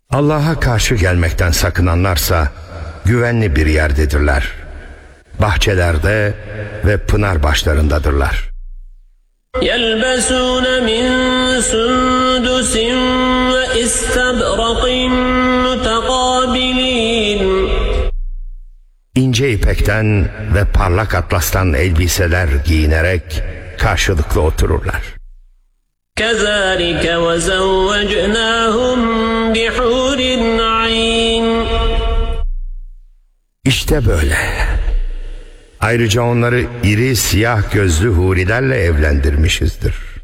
Allah'a karşı gelmekten sakınanlarsa güvenli bir yerdedirler. Bahçelerde ve pınar başlarındadırlar. يَلْبَسُونَ مِنْ سُنْدُسٍ وَإِسْتَبْرَقٍ مُتَقَابِلِينَ İnce ipekten ve parlak atlastan elbiseler giyinerek karşılıklı otururlar. كَذَٰلِكَ وَزَوَّجْنَاهُمْ بِحُورٍ عَيْنٍ İşte böyle. Ayrıca onları iri siyah gözlü hurilerle evlendirmişizdir.